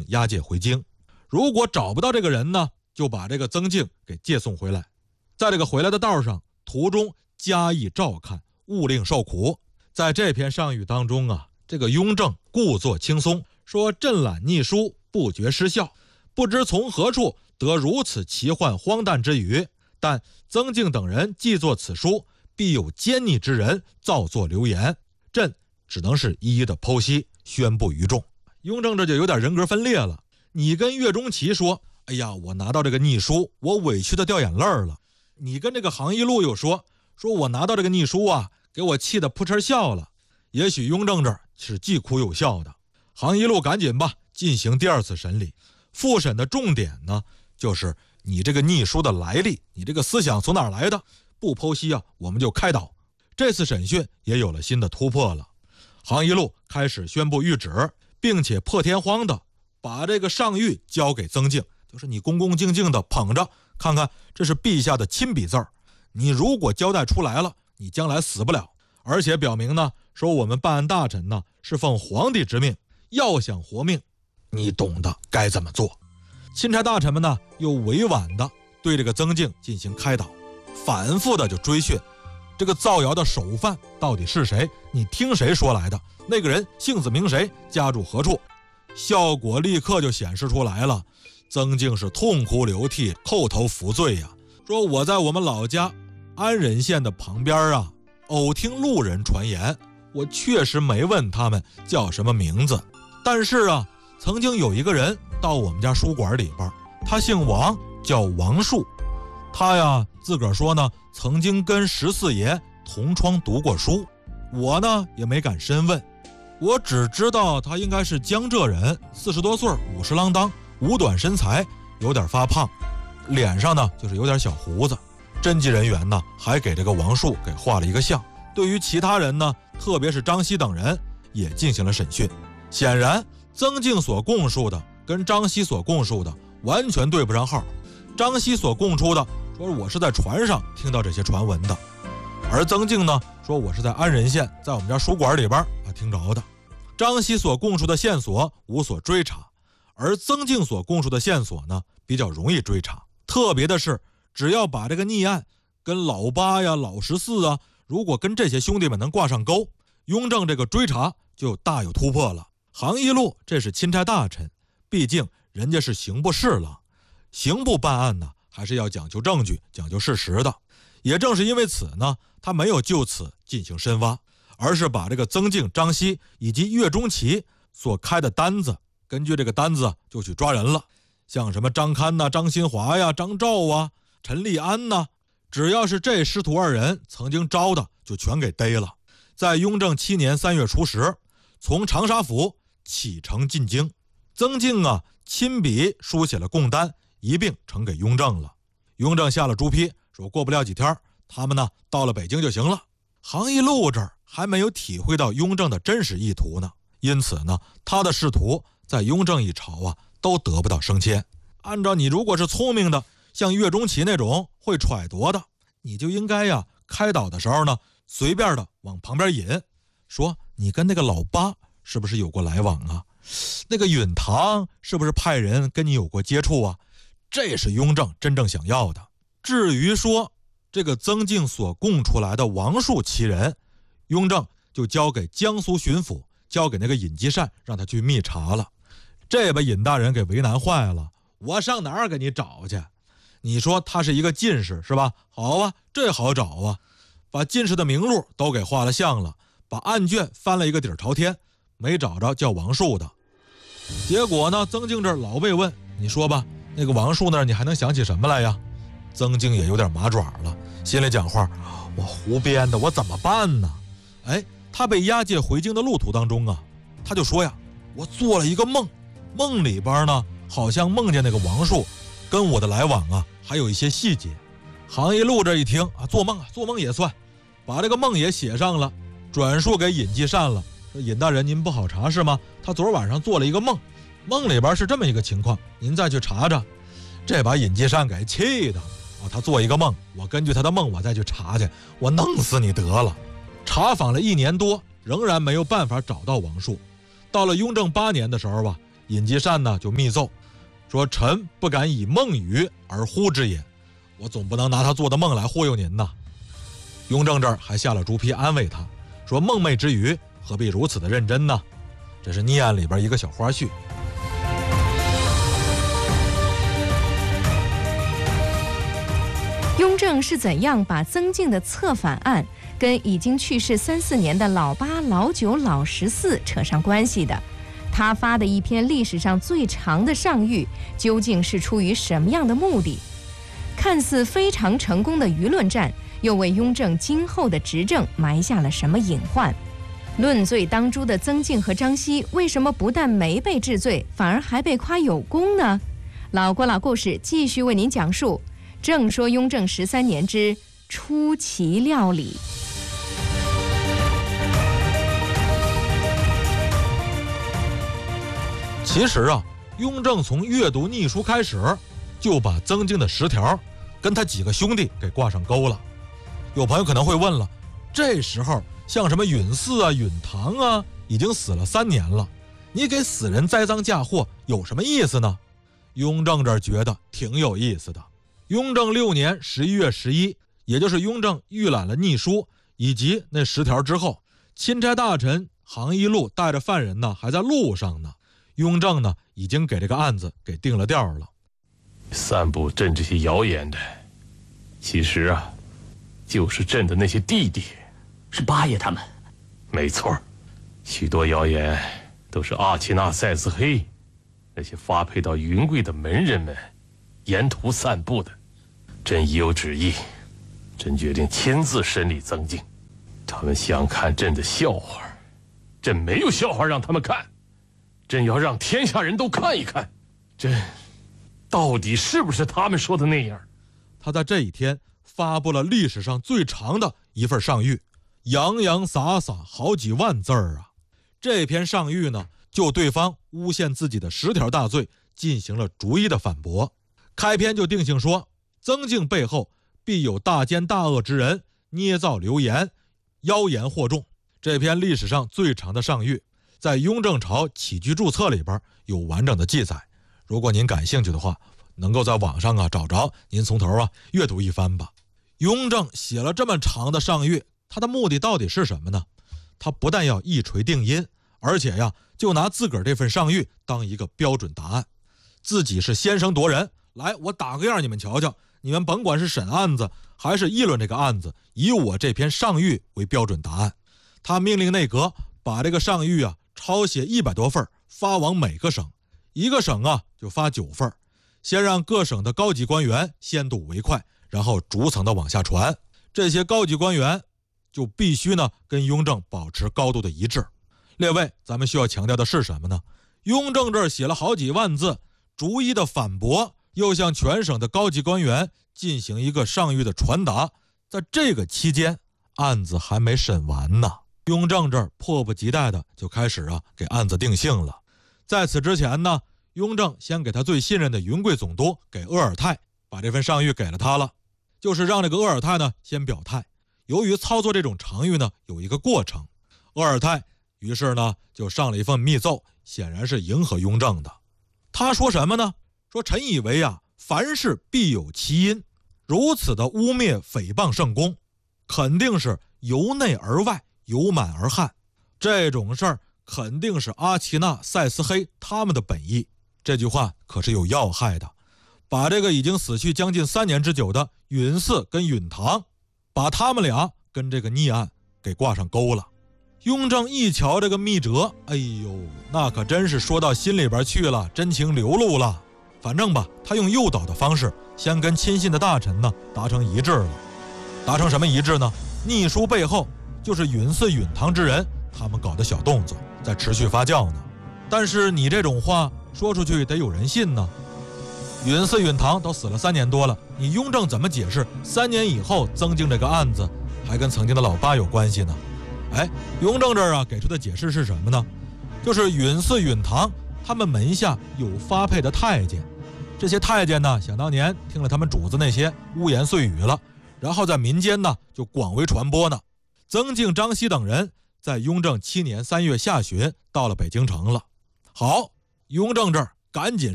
押解回京。如果找不到这个人呢，就把这个曾静给借送回来。在这个回来的道上，途中加以照看，勿令受苦。在这篇上谕当中啊，这个雍正故作轻松，说朕览逆书，不觉失笑，不知从何处得如此奇幻荒诞之语。但曾静等人既作此书，必有奸逆之人造作流言，朕只能是一一的剖析，宣布于众。雍正这就有点人格分裂了。你跟岳钟琪说，哎呀，我拿到这个逆书，我委屈的掉眼泪了。你跟这个杭一路又说我拿到这个逆书啊，给我气得扑哧笑了。也许雍正这儿是既哭又笑的。杭一路赶紧吧，进行第二次审理。复审的重点呢，就是你这个逆书的来历，你这个思想从哪儿来的？不剖析啊，我们就开导。这次审讯也有了新的突破了。杭一路开始宣布谕旨，并且破天荒的把这个上谕交给曾静，就是你恭恭敬敬的捧着，看看这是陛下的亲笔字儿。你如果交代出来了，你将来死不了。而且表明呢，说我们办案大臣呢是奉皇帝之命，要想活命，你懂得该怎么做。钦差大臣们呢，又委婉的对这个曾静进行开导，反复的就追讯这个造谣的首犯到底是谁，你听谁说来的，那个人姓字名谁，家住何处。效果立刻就显示出来了。曾静是痛哭流涕，叩头服罪呀，说我在我们老家安仁县的旁边啊，偶听路人传言，我确实没问他们叫什么名字，但是啊，曾经有一个人到我们家书馆里边，他姓王，叫王树。他呀自个儿说呢，曾经跟14爷同窗读过书。我呢也没敢深问，我只知道他应该是江浙人，40多岁，50啷当，五短身材，有点发胖，脸上呢就是有点小胡子。侦缉人员呢还给这个王树给画了一个像。对于其他人呢，特别是张熙等人也进行了审讯。显然曾静所供述的跟张熙所供述的完全对不上号。张熙所供出的说我是在船上听到这些传闻的，而曾静呢说我是在安仁县，在我们家书馆里边听着的。张熙所供述的线索无所追查，而曾静所供述的线索呢比较容易追查。特别的是，只要把这个逆案跟老八呀、老14啊，如果跟这些兄弟们能挂上钩，雍正这个追查就大有突破了。杭一路这是钦差大臣，毕竟人家是刑部侍郎，刑部办案呢还是要讲究证据、讲究事实的。也正是因为此呢，他没有就此进行深挖，而是把这个曾静、张熙以及岳钟琪所开的单子，根据这个单子就去抓人了。像什么张堪呐、张新华呀、张兆啊、陈立安呐，只要是这师徒二人曾经招的，就全给逮了。在雍正7年3月初10，从长沙府启程进京。曾静啊亲笔书写了供单，一并呈给雍正了。雍正下了朱批，说过不了几天，他们呢到了北京就行了。杭一路这儿还没有体会到雍正的真实意图呢，因此呢，他的仕途在雍正一朝啊都得不到升迁。按照你如果是聪明的，像岳钟琪那种会揣度的，你就应该呀开导的时候呢，随便的往旁边引，说你跟那个老八是不是有过来往啊？那个允堂是不是派人跟你有过接触啊？这是雍正真正想要的。至于说这个曾静所供出来的王树其人，雍正就交给江苏巡抚，交给那个尹继善，让他去密查了。这把尹大人给为难坏了，我上哪儿给你找去？你说他是一个进士是吧？好啊，这好找啊，把进士的名录都给画了像了，把案卷翻了一个底儿朝天，没找着叫王树的。结果呢，曾静这儿老被问，你说吧，那个王树那儿你还能想起什么来呀？曾静也有点麻爪了，心里讲话，我胡编的，我怎么办呢？他被押解回京的路途当中啊，他就说呀，我做了一个梦，梦里边呢好像梦见那个王树跟我的来往啊，还有一些细节。杭一路这一听啊，做梦也算，把这个梦也写上了，转述给尹继善了。说尹大人您不好查是吗？他昨儿晚上做了一个梦，梦里边是这么一个情况，您再去查查。这把尹继善给气的他做一个梦，我根据他的梦我再去查去，我弄死你得了。查访了1年多，仍然没有办法找到王树。到了雍正8年的时候吧， 尹继善呢就密奏说：“臣不敢以梦语而呼之也，我总不能拿他做的梦来忽悠您呐。”雍正这儿还下了朱批安慰他说：“梦寐之语，何必如此的认真呢？”这是逆案里边一个小花絮。 雍正是怎样把曾静的策反案跟已经去世3、4年的老八、老九、老14扯上关系的？他发的一篇历史上最长的上谕，究竟是出于什么样的目的？看似非常成功的舆论战，又为雍正今后的执政埋下了什么隐患？论罪当诛的曾静和张熙，为什么不但没被治罪，反而还被夸有功呢？老郭老故事继续为您讲述。正说雍正13年之出奇料理。 其实啊，雍正从阅读逆书开始，就把曾静的10条跟他几个兄弟给挂上钩了。有朋友可能会问了，这时候像什么允嗣啊、允堂啊，已经死了3年了，你给死人栽赃嫁祸有什么意思呢？雍正这儿觉得挺有意思的。雍正6年11月11，也就是雍正预览了逆书以及那10条之后，钦差大臣杭一路带着犯人呢还在路上呢。雍正呢已经给这个案子给定了调了。 散布朕这些谣言的，其实啊，就是朕的那些弟弟， 是八爷他们。 没错，许多谣言都是阿奇纳塞斯黑那些发配到云贵的门人们沿途散布的。朕已有旨意，朕决定亲自审理曾静。他们想看朕的笑话，朕没有笑话让他们看，朕要让天下人都看一看，朕到底是不是他们说的那样。 他在这一天发布了历史上最长的一份上谕，洋洋洒洒好几万字啊。这篇上谕呢，就对方诬陷自己的10条大罪进行了逐一的反驳。开篇就定性说，曾静背后必有大奸大恶之人捏造流言，妖言惑众。这篇历史上最长的上谕在雍正朝起居注册里边有完整的记载，如果您感兴趣的话，能够在网上找着，您从头阅读一番吧。雍正写了这么长的上谕，他的目的到底是什么呢？他不但要一锤定音，而且就拿自个儿这份上谕当一个标准答案，自己是先声夺人。来，我打个样你们瞧瞧，你们甭管是审案子还是议论这个案子，以我这篇上谕为标准答案。他命令内阁把这个上谕抄写100多份，发往每个省，一个省就发9份，先让各省的高级官员先睹为快，然后逐层的往下传。这些高级官员就必须跟雍正保持高度的一致。列位，咱们需要强调的是什么呢？雍正这儿写了好几万字，逐一的反驳，又向全省的高级官员进行一个上谕的传达。在这个期间，案子还没审完呢。雍正这儿迫不及待的就开始给案子定性了。在此之前呢，雍正先给他最信任的云贵总督给鄂尔泰把这份上谕给了他了，就是让这个鄂尔泰呢先表态。由于操作这种长谕呢有一个过程，鄂尔泰于是呢就上了一份密奏，显然是迎合雍正的。他说什么呢？说臣以为凡事必有其因，如此的污蔑诽谤圣公，肯定是由内而外，由满而汗。这种事儿肯定是阿奇纳、塞斯黑他们的本意。这句话可是有要害的，把这个已经死去将近3年之久的允嗣跟允堂，把他们俩跟这个逆案给挂上钩了。雍正一瞧这个密折，哎呦，那可真是说到心里边去了，真情流露了。反正吧，他用诱导的方式先跟亲信的大臣呢达成一致了。达成什么一致呢？逆书背后就是允嗣允堂之人他们搞的小动作在持续发酵呢。但是你这种话说出去得有人信呢。允嗣允堂都死了3年多了，你雍正怎么解释3年以后曾静这个案子还跟曾经的老八有关系呢？雍正这儿给出的解释是什么呢？就是允嗣允堂他们门下有发配的太监，这些太监呢想当年听了他们主子那些污言碎语了，然后在民间呢就广为传播呢。曾静、张熙等人在雍正7年3月下旬到了北京城了。好， 雍正这儿赶紧